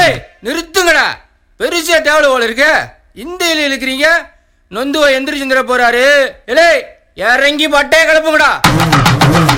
ஏய் நிறுத்துங்கடா, பெருசா தேவல போல இருக்கு. இந்த இலையில இருக்கிறீங்க. நொந்துவ எந்திரிச்சுந்திர போறாரு. இலை இறங்கி பட்டைய கிளப்புங்கடா.